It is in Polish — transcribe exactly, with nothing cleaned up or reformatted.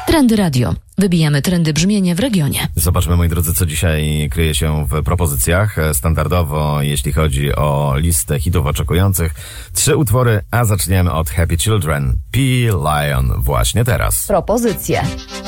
Trendy Radio. Wybijamy trendy brzmienia w regionie. Zobaczmy, moi drodzy, co dzisiaj kryje się w propozycjach. Standardowo, jeśli chodzi o listę hitów oczekujących, trzy utwory, a zaczniemy od Happy Children. P. Lion właśnie teraz. Propozycje.